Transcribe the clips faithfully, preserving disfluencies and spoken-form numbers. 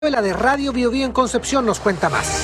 La de Radio Bio Bio en Concepción nos cuenta más.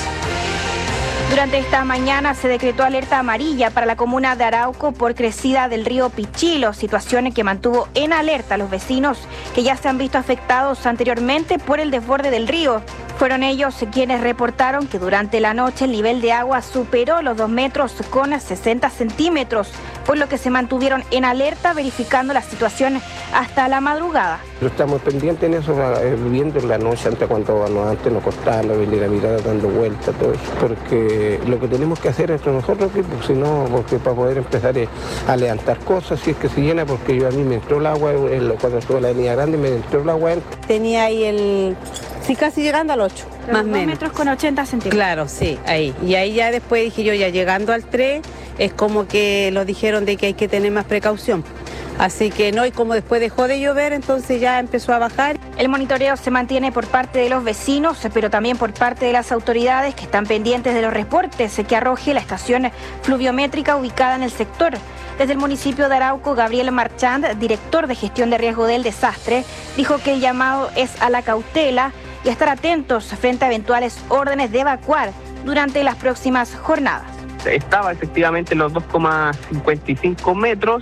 Durante esta mañana se decretó alerta amarilla para la comuna de Arauco por crecida del río Pichilo, situación que mantuvo en alerta a los vecinos que ya se han visto afectados anteriormente por el desborde del río. Fueron ellos quienes reportaron que durante la noche el nivel de agua superó los dos metros con sesenta centímetros, por lo que se mantuvieron en alerta verificando la situación hasta la madrugada. Estamos pendientes en eso, viviendo en la noche, antes cuando antes nos costaba venir a mirar dando vueltas, todo eso, porque lo que tenemos que hacer entre nosotros, pues, si no, porque para poder empezar a levantar cosas, si es que se llena, porque yo a mí me entró el agua, cuando estuve en la avenida grande me entró el agua. Tenía ahí el, sí, casi llegando al ocho, más o menos. dos metros con ochenta centímetros. Claro, sí, ahí. Y ahí ya después dije yo, ya llegando al tres, es como que lo dijeron de que hay que tener más precaución. Así que no, y como después dejó de llover, entonces ya empezó a bajar. El monitoreo se mantiene por parte de los vecinos, pero también por parte de las autoridades que están pendientes de los reportes que arroje la estación fluviométrica ubicada en el sector. Desde el municipio de Arauco, Gabriel Marchand, director de gestión de riesgo del desastre, dijo que el llamado es a la cautela y a estar atentos frente a eventuales órdenes de evacuar durante las próximas jornadas. Estaba efectivamente en los dos coma cincuenta y cinco metros.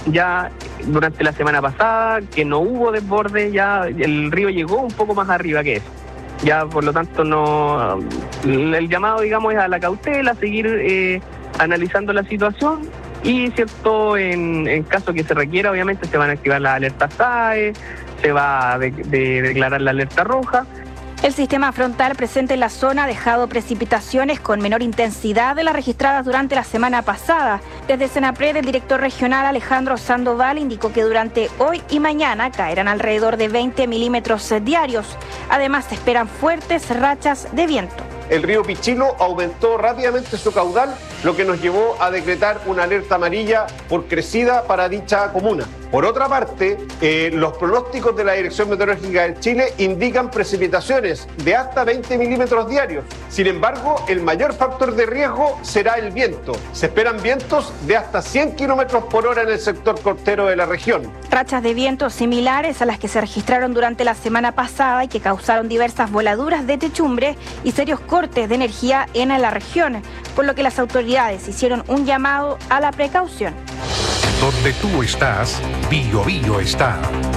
Ya durante la semana pasada, que no hubo desborde, ya el río llegó un poco más arriba que eso. Ya por lo tanto no, el llamado, digamos, es a la cautela, seguir eh, analizando la situación y, cierto, en, en caso que se requiera, obviamente se van a activar las alertas S A E, se va a de, de declarar la alerta roja. El sistema frontal presente en la zona ha dejado precipitaciones con menor intensidad de las registradas durante la semana pasada. Desde Senapred, el director regional Alejandro Sandoval indicó que durante hoy y mañana caerán alrededor de veinte milímetros diarios. Además, se esperan fuertes rachas de viento. El río Pichilo aumentó rápidamente su caudal, lo que nos llevó a decretar una alerta amarilla por crecida para dicha comuna. Por otra parte, eh, los pronósticos de la Dirección Meteorológica de Chile indican precipitaciones de hasta veinte milímetros diarios. Sin embargo, el mayor factor de riesgo será el viento. Se esperan vientos de hasta cien kilómetros por hora en el sector costero de la región. Rachas de viento similares a las que se registraron durante la semana pasada y que causaron diversas voladuras de techumbre y serios cortes de energía en la región, por lo que las autoridades hicieron un llamado a la precaución. Donde tú estás, Bio Bio está.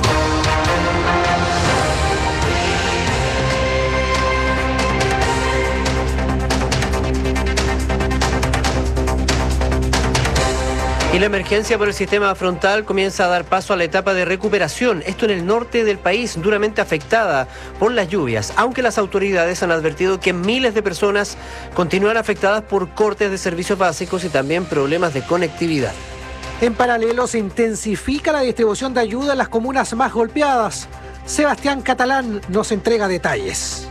Y la emergencia por el sistema frontal comienza a dar paso a la etapa de recuperación. Esto en el norte del país, duramente afectada por las lluvias, aunque las autoridades han advertido que miles de personas continúan afectadas por cortes de servicios básicos y también problemas de conectividad. En paralelo, se intensifica la distribución de ayuda en las comunas más golpeadas. Sebastián Catalán nos entrega detalles.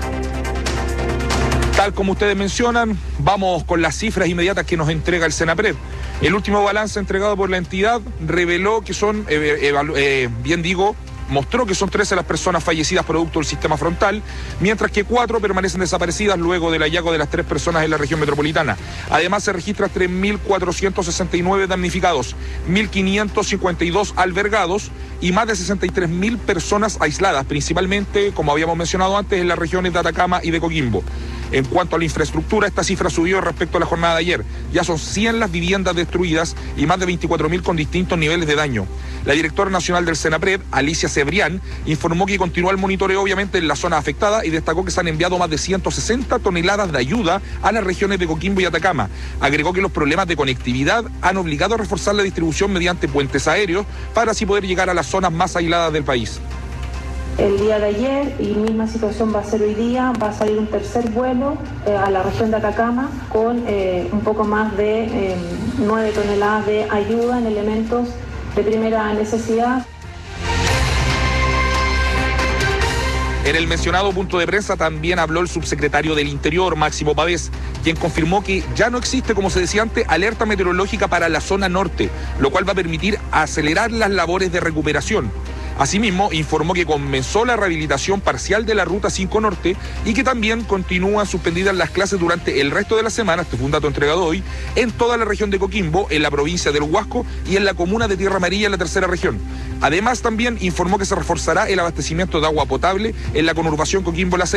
Tal como ustedes mencionan, vamos con las cifras inmediatas que nos entrega el Senapred. El último balance entregado por la entidad reveló que son, eh, eh, bien digo, mostró que son trece las personas fallecidas producto del sistema frontal, mientras que cuatro permanecen desaparecidas luego del hallazgo de las tres personas en la región metropolitana. Además, se registran tres mil cuatrocientos sesenta y nueve damnificados, mil quinientos cincuenta y dos albergados y más de sesenta y tres mil personas aisladas, principalmente, como habíamos mencionado antes, en las regiones de Atacama y de Coquimbo. En cuanto a la infraestructura, esta cifra subió respecto a la jornada de ayer. Ya son cien las viviendas destruidas y más de veinticuatro mil con distintos niveles de daño. La directora nacional del Senapred, Alicia Cebrián, informó que continúa el monitoreo obviamente en la zona afectada y destacó que se han enviado más de ciento sesenta toneladas de ayuda a las regiones de Coquimbo y Atacama. Agregó que los problemas de conectividad han obligado a reforzar la distribución mediante puentes aéreos para así poder llegar a las zonas más aisladas del país. El día de ayer, y misma situación va a ser hoy día, va a salir un tercer vuelo eh, a la región de Atacama con eh, un poco más de eh, nueve toneladas de ayuda en elementos de primera necesidad. En el mencionado punto de prensa también habló el subsecretario del Interior, Máximo Pavés, quien confirmó que ya no existe, como se decía antes, alerta meteorológica para la zona norte, lo cual va a permitir acelerar las labores de recuperación. Asimismo, informó que comenzó la rehabilitación parcial de la Ruta cinco Norte y que también continúan suspendidas las clases durante el resto de la semana, este fue un dato entregado hoy, en toda la región de Coquimbo, en la provincia del Huasco y en la comuna de Tierra Amarilla, en la tercera región. Además, también informó que se reforzará el abastecimiento de agua potable en la conurbación Coquimbo-La